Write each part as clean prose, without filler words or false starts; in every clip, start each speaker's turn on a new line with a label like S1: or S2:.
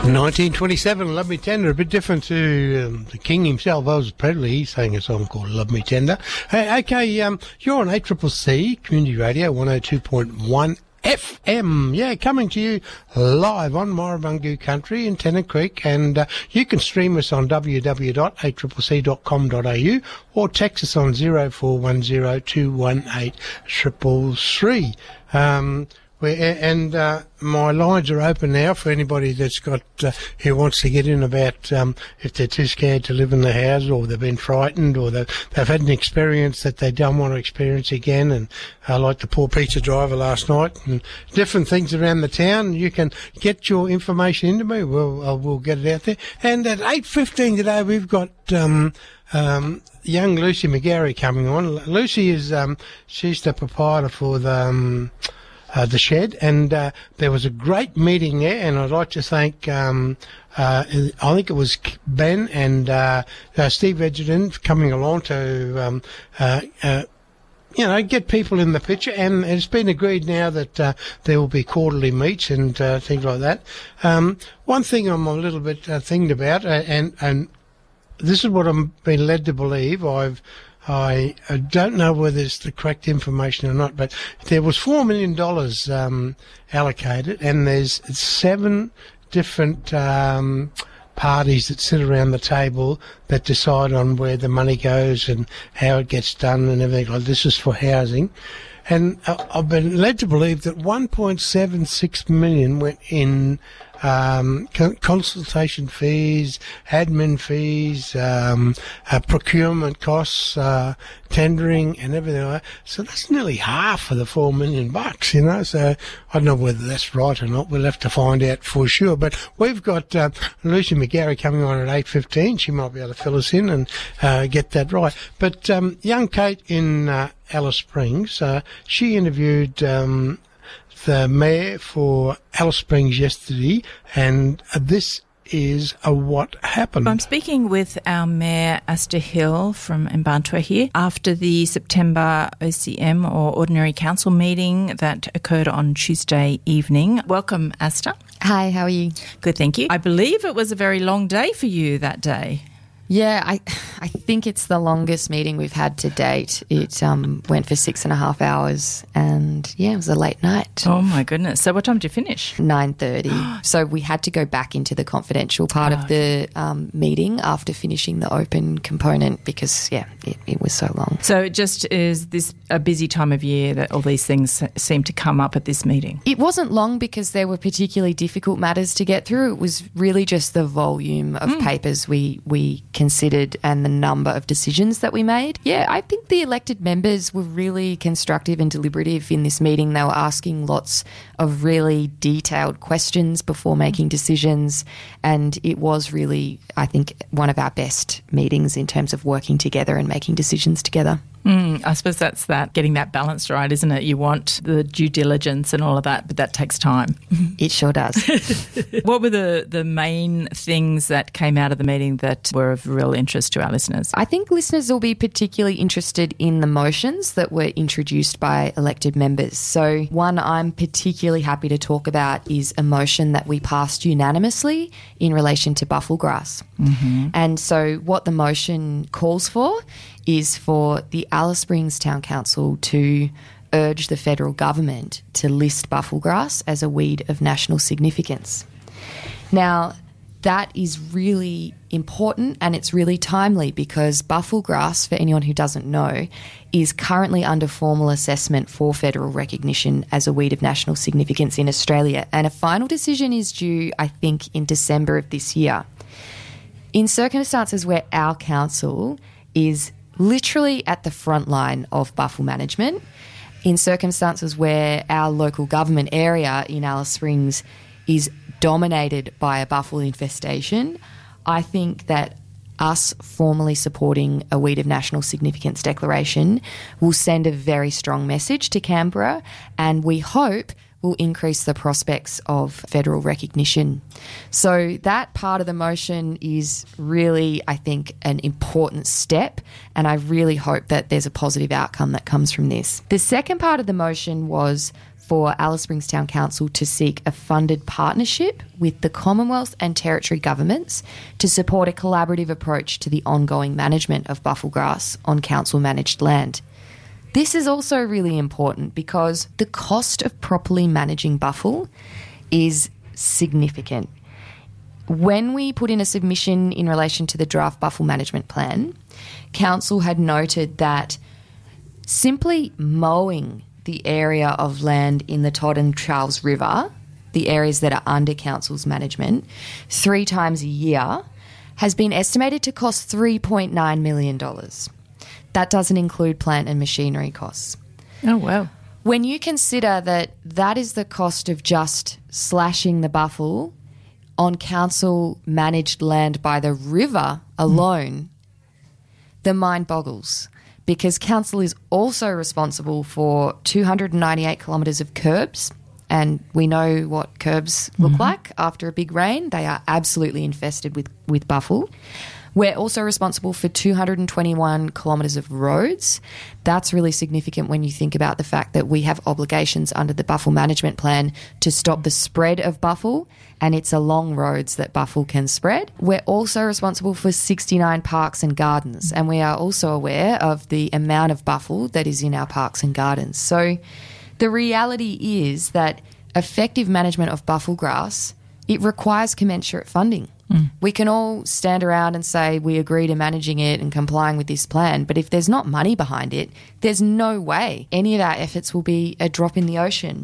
S1: 1927, Love Me Tender, a bit different to the King himself. Elvis Presley, he sang a song called Love Me Tender. Hey, okay, you're on ACCC Community Radio 102.1 FM. Yeah, coming to you live on Morabungu Country in Tennant Creek, and you can stream us on www.accc.com.au or text us on 0410 218 333. My lines are open now for anybody that's got who wants to get in about if they're too scared to live in the house, or they've been frightened, or they've had an experience that they don't want to experience again, and like the poor pizza driver last night, and different things around the town. You can get your information into me. We'll get it out there. And at 8:15 today, we've got young Lucy McGarry coming on. Lucy is she's the proprietor for the Shed, and there was a great meeting there, and I'd like to thank I think it was Ben and Steve Edgerton coming along to get people in the picture, and it's been agreed now that there will be quarterly meets and things like that. One thing I'm a little bit thinking about, and this is what I'm being led to believe. I don't know whether it's the correct information or not, but there was $4 million allocated, and there's 7 different parties that sit around the table that decide on where the money goes and how it gets done and everything. Like this is for housing. And I've been led to believe that 1.76 million went in consultation fees, admin fees, procurement costs, tendering and everything like that. So that's nearly half of the $4 million, So I don't know whether that's right or not. We'll have to find out for sure. But we've got Lucy McGarry coming on at 8:15. She might be able to fill us in and get that right. But young Kate in Alice Springs, she interviewed the mayor for Alice Springs yesterday, and this is what happened.
S2: I'm speaking with our Mayor, Asta Hill from Mbantua here, after the September OCM or Ordinary Council meeting that occurred on Tuesday evening. Welcome, Asta.
S3: Hi, how are you?
S2: Good, thank you. I believe it was a very long day for you that day.
S3: Yeah, I think it's the longest meeting we've had to date. It went for 6.5 hours, and yeah, it was a late night.
S2: Oh my goodness! So what time did you finish?
S3: 9:30. So we had to go back into the confidential part of the meeting after finishing the open component because it was so long.
S2: So it just is this a busy time of year that all these things seem to come up at this meeting?
S3: It wasn't long because there were particularly difficult matters to get through. It was really just the volume of papers we considered and the number of decisions that we made. Yeah, I think the elected members were really constructive and deliberative in this meeting. They were asking lots of really detailed questions before making decisions, and it was really, I think, one of our best meetings in terms of working together and making decisions together.
S2: I suppose that's getting that balance right, isn't it? You want the due diligence and all of that, but that takes time.
S3: It sure does.
S2: What were the main things that came out of the meeting that were of real interest to our listeners?
S3: I think listeners will be particularly interested in the motions that were introduced by elected members. So one I'm particularly happy to talk about is a motion that we passed unanimously in relation to bufflegrass. Mm-hmm. And so what the motion calls for is for the Alice Springs Town Council to urge the federal government to list bufflegrass as a weed of national significance. Now, that is really important and it's really timely because bufflegrass, for anyone who doesn't know, is currently under formal assessment for federal recognition as a weed of national significance in Australia, and a final decision is due, I think, in December of this year. In circumstances where our council is literally at the front line of buffle management, in circumstances where our local government area in Alice Springs is dominated by a buffle infestation, I think that us formally supporting a Weed of National Significance declaration will send a very strong message to Canberra, and we hope will increase the prospects of federal recognition. So that part of the motion is really, I think, an important step, and I really hope that there's a positive outcome that comes from this. The second part of the motion was for Alice Springs Town Council to seek a funded partnership with the Commonwealth and Territory governments to support a collaborative approach to the ongoing management of buffel grass on council-managed land. This is also really important because the cost of properly managing buffel is significant. When we put in a submission in relation to the draft buffel management plan, Council had noted that simply mowing the area of land in the Todd and Charles River, the areas that are under Council's management, 3 times a year, has been estimated to cost $3.9 million. That doesn't include plant and machinery costs.
S2: Oh, wow.
S3: When you consider that that is the cost of just slashing the buffel on council-managed land by the river alone, the mind boggles, because council is also responsible for 298 kilometres of curbs, and we know what curbs look like after a big rain. They are absolutely infested with buffel. We're also responsible for 221 kilometres of roads. That's really significant when you think about the fact that we have obligations under the Buffel Management Plan to stop the spread of buffel, and it's along roads that buffel can spread. We're also responsible for 69 parks and gardens, and we are also aware of the amount of buffel that is in our parks and gardens. So the reality is that effective management of buffel grass, it requires commensurate funding. We can all stand around and say we agree to managing it and complying with this plan, but if there's not money behind it, there's no way any of our efforts will be a drop in the ocean.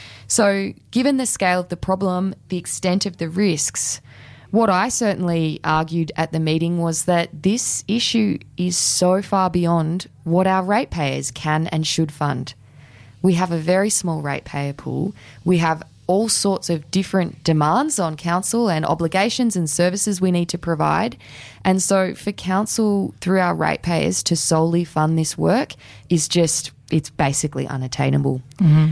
S3: So given the scale of the problem, the extent of the risks, what I certainly argued at the meeting was that this issue is so far beyond what our ratepayers can and should fund. We have a very small ratepayer pool. We have all sorts of different demands on council and obligations and services we need to provide. And so for council, through our ratepayers, to solely fund this work is just, it's basically unattainable.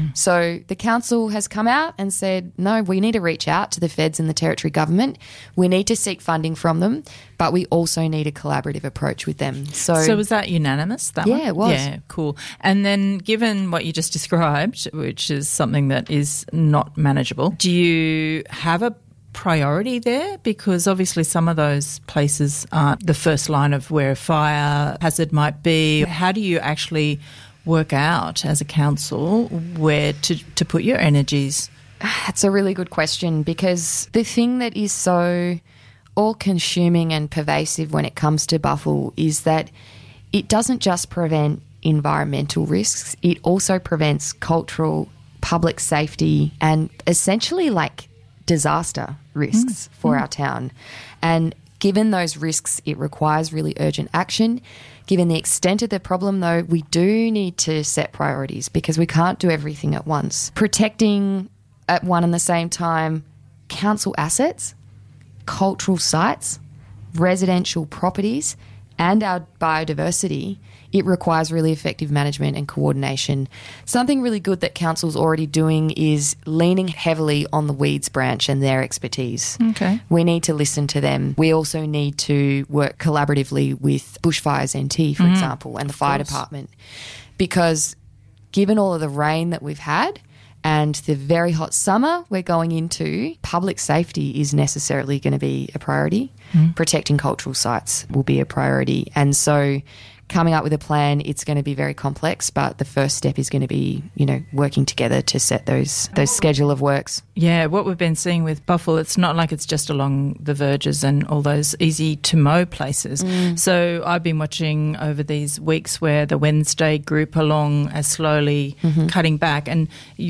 S3: So the council has come out and said, no, we need to reach out to the feds and the territory government. We need to seek funding from them, but we also need a collaborative approach with them. So
S2: was that unanimous, that one?
S3: Yeah, it was.
S2: Yeah, cool. And then given what you just described, which is something that is not manageable, do you have a priority there? Because obviously some of those places aren't the first line of where a fire hazard might be. How do you actually work out as a council where to put your energies?
S3: That's a really good question, because the thing that is so all-consuming and pervasive when it comes to buffel is that it doesn't just prevent environmental risks, it also prevents cultural, public safety and essentially like disaster risks for our town. And given those risks, it requires really urgent action. Given the extent of the problem, though, we do need to set priorities because we can't do everything at once. Protecting at one and the same time council assets, cultural sites, residential properties, and our biodiversity, it requires really effective management and coordination. Something really good that council's already doing is leaning heavily on the weeds branch and their expertise.
S2: Okay.
S3: We need to listen to them. We also need to work collaboratively with Bushfires NT, for example, and the fire department, because given all of the rain that we've had and the very hot summer we're going into, public safety is necessarily going to be a priority. Protecting cultural sites will be a priority. And so coming up with a plan, it's going to be very complex, but the first step is going to be, working together to set those schedule of works.
S2: Yeah, what we've been seeing with buffel, it's not like it's just along the verges and all those easy to mow places. So I've been watching over these weeks where the Wednesday group along are slowly cutting back, and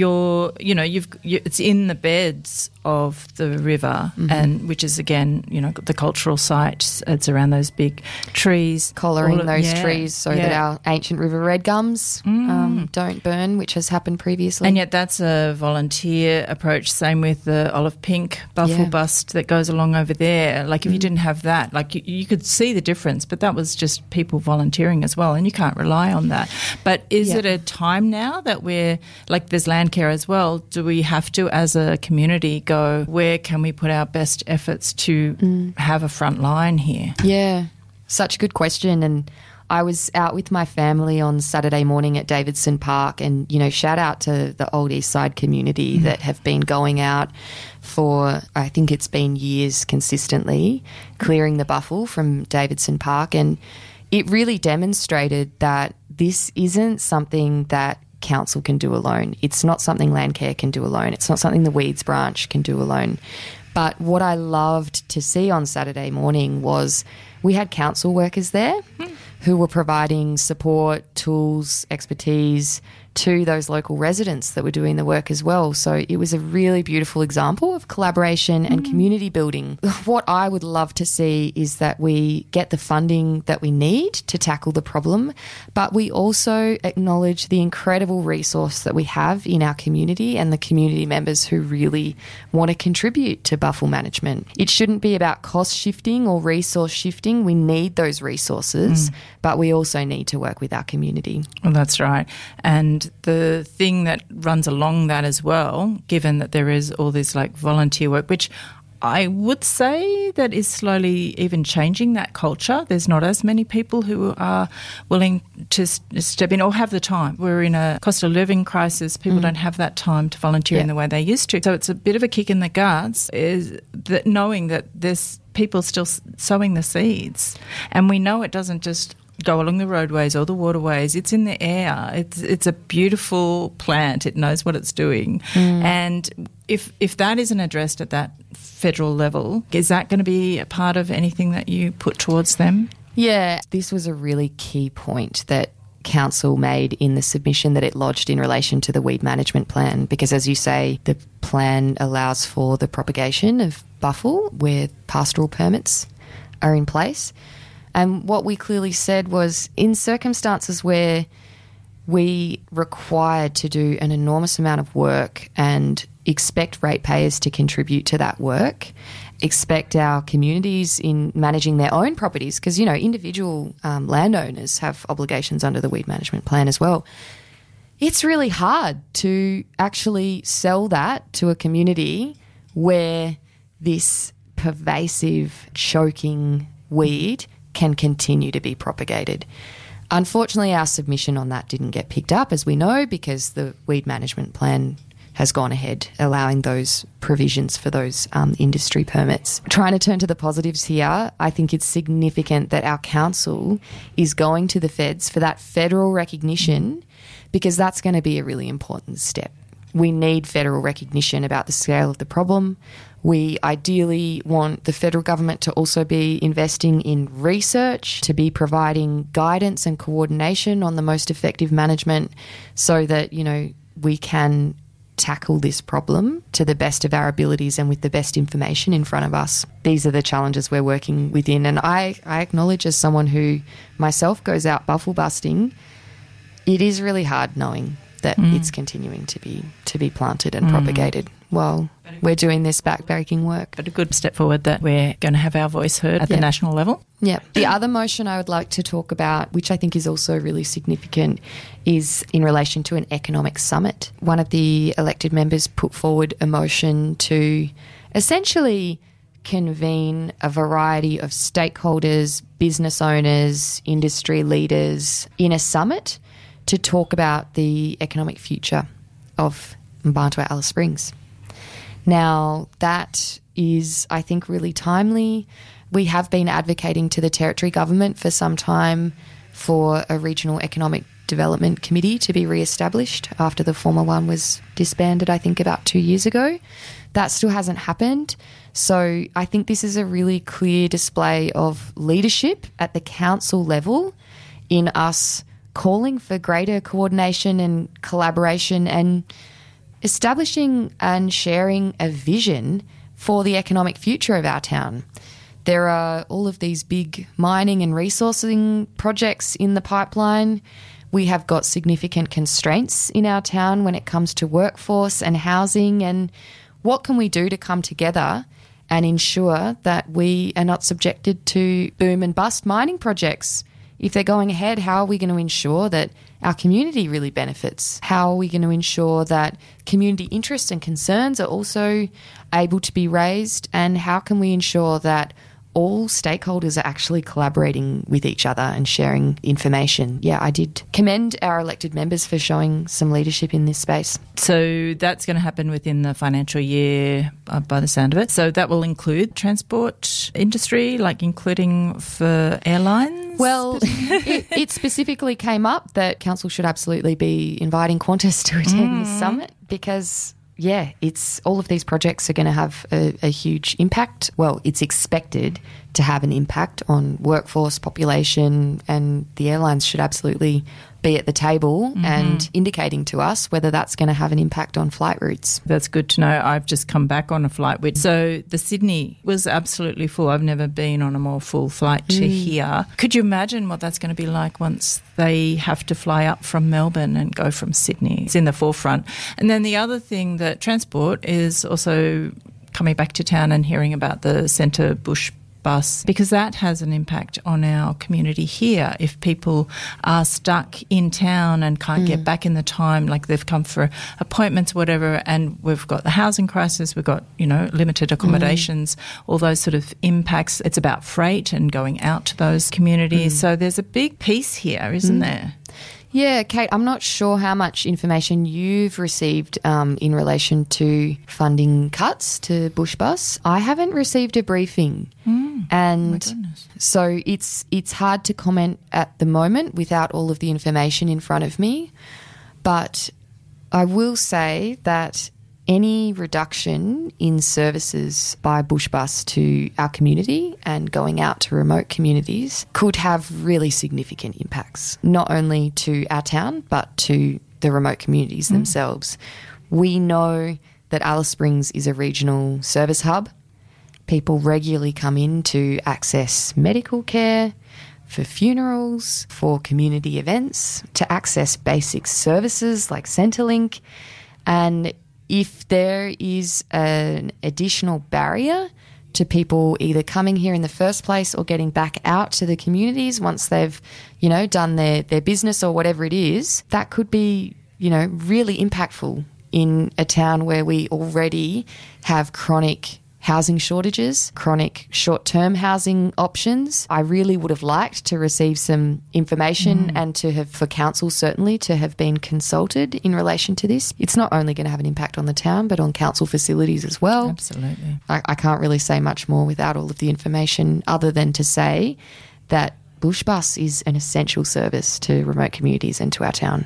S2: it's in the beds of the river, and which is again, the cultural site. It's around those big trees,
S3: collaring those trees so that our ancient river red gums don't burn, which has happened previously.
S2: And yet that's a volunteer approach. Same with the olive pink buffel bust that goes along over there. Like if you didn't have that, like you could see the difference, but that was just people volunteering as well, and you can't rely on that. But is it a time now that we're, like there's land care as well, do we have to as a community go, where can we put our best efforts to have a front line here?
S3: Yeah, such a good question. And I was out with my family on Saturday morning at Davidson Park, and, shout out to the Old East Side community that have been going out for, I think it's been years consistently, clearing the buffel from Davidson Park. And it really demonstrated that this isn't something that council can do alone. It's not something Landcare can do alone. It's not something the Weeds branch can do alone. But what I loved to see on Saturday morning was we had council workers there who were providing support, tools, expertise to those local residents that were doing the work as well. So it was a really beautiful example of collaboration and community building. What I would love to see is that we get the funding that we need to tackle the problem, but we also acknowledge the incredible resource that we have in our community and the community members who really want to contribute to buffel management. It shouldn't be about cost shifting or resource shifting. We need those resources, but we also need to work with our community.
S2: Well, that's right. And the thing that runs along that as well, given that there is all this volunteer work, which I would say that is slowly even changing that culture. There's not as many people who are willing to step in or have the time. We're in a cost of living crisis. People don't have that time to volunteer in the way they used to. So it's a bit of a kick in the guts, is that knowing that there's people still sowing the seeds. And we know it doesn't just go along the roadways or the waterways. It's in the air. It's a beautiful plant. It knows what it's doing. And if that isn't addressed at that federal level, is that going to be a part of anything that you put towards them?
S3: Yeah, this was a really key point that Council made in the submission that it lodged in relation to the weed management plan, because as you say, the plan allows for the propagation of buffel where pastoral permits are in place. And what we clearly said was, in circumstances where we required to do an enormous amount of work and expect ratepayers to contribute to that work, expect our communities in managing their own properties, because, individual landowners have obligations under the weed management plan as well. It's really hard to actually sell that to a community where this pervasive, choking weed can continue to be propagated. Unfortunately, our submission on that didn't get picked up, as we know, because the weed management plan has gone ahead, allowing those provisions for those industry permits. Trying to turn to the positives here, I think it's significant that our council is going to the feds for that federal recognition, because that's going to be a really important step. We need federal recognition about the scale of the problem. We ideally want the federal government to also be investing in research, to be providing guidance and coordination on the most effective management, so that, we can tackle this problem to the best of our abilities and with the best information in front of us. These are the challenges we're working within. And I acknowledge, as someone who myself goes out buffel busting, it is really hard knowing that it's continuing to be planted and propagated while we're doing this backbreaking work.
S2: But a good step forward that we're going to have our voice heard at the national level.
S3: Yeah. The other motion I would like to talk about, which I think is also really significant, is in relation to an economic summit. One of the elected members put forward a motion to essentially convene a variety of stakeholders, business owners, industry leaders in a summit to talk about the economic future of Mparntwe Alice Springs. Now, that is, I think, really timely. We have been advocating to the Territory Government for some time for a Regional Economic Development Committee to be re-established after the former one was disbanded, I think, about 2 years ago. That still hasn't happened. So I think this is a really clear display of leadership at the council level in us calling for greater coordination and collaboration and establishing and sharing a vision for the economic future of our town. There are all of these big mining and resourcing projects in the pipeline. We have got significant constraints in our town when it comes to workforce and housing, and what can we do to come together and ensure that we are not subjected to boom and bust mining projects? If they're going ahead, how are we going to ensure that our community really benefits? How are we going to ensure that community interests and concerns are also able to be raised? And how can we ensure that all stakeholders are actually collaborating with each other and sharing information. Yeah, I did commend our elected members for showing some leadership in this space.
S2: So that's going to happen within the financial year by the sound of it. So that will include transport industry, like including for airlines?
S3: Well, it specifically came up that council should absolutely be inviting Qantas to attend this summit because... yeah, it's all of these projects are going to have a huge impact. Well, it's expected to have an impact on workforce, population, and the airlines should absolutely be at the table and indicating to us whether that's going to have an impact on flight routes.
S2: That's good to know. I've just come back on a flight with. So the Sydney was absolutely full. I've never been on a more full flight to here. Could you imagine what that's going to be like once they have to fly up from Melbourne and go from Sydney? It's in the forefront. And then the other thing that transport is also coming back to town and hearing about the Centre Bush bus, because that has an impact on our community here. If people are stuck in town and can't get back in the time, like they've come for appointments, whatever, and we've got the housing crisis, we've got, limited accommodations, all those sort of impacts. It's about freight and going out to those communities. So there's a big piece here, isn't there?
S3: Yeah, Kate, I'm not sure how much information you've received in relation to funding cuts to Bushbus. I haven't received a briefing. And so it's hard to comment at the moment without all of the information in front of me. But I will say that any reduction in services by Bushbus to our community and going out to remote communities could have really significant impacts, not only to our town but to the remote communities themselves. We know that Alice Springs is a regional service hub. People regularly come in to access medical care, for funerals, for community events, to access basic services like Centrelink. And if there is an additional barrier to people either coming here in the first place or getting back out to the communities once they've, done their business or whatever it is, that could be, really impactful in a town where we already have chronic housing shortages, chronic short-term housing options. I really would have liked to receive some information and for council certainly to have been consulted in relation to this. It's not only going to have an impact on the town but on council facilities as well.
S2: Absolutely.
S3: I can't really say much more without all of the information other than to say that Bushbus is an essential service to remote communities and to our town.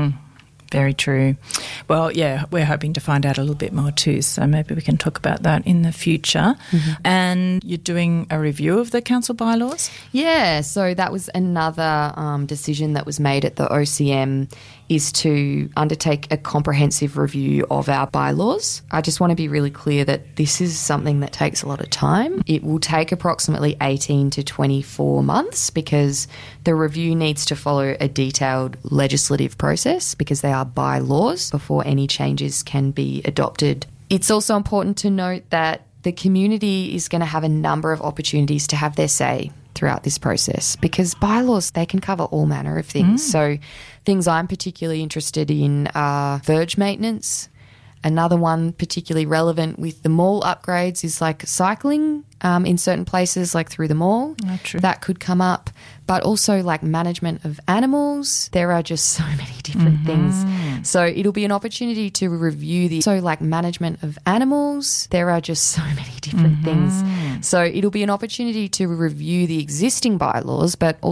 S2: Very true. Well, yeah, we're hoping to find out a little bit more too, so maybe we can talk about that in the future. And you're doing a review of the council bylaws?
S3: Yeah, so that was another decision that was made at the OCM, is to undertake a comprehensive review of our bylaws. I just want to be really clear that this is something that takes a lot of time. It will take approximately 18 to 24 months because the review needs to follow a detailed legislative process because they are bylaws before any changes can be adopted. It's also important to note that the community is going to have a number of opportunities to have their say throughout this process because bylaws, they can cover all manner of things. So things I'm particularly interested in are verge maintenance. Another one particularly relevant with the mall upgrades is like cycling in certain places, like through the mall.
S2: Oh, true.
S3: That could come up. But also like management of animals. There are just so many different things. So it'll be an opportunity to review management of animals. There are just so many different things. So it'll be an opportunity to review the existing bylaws, but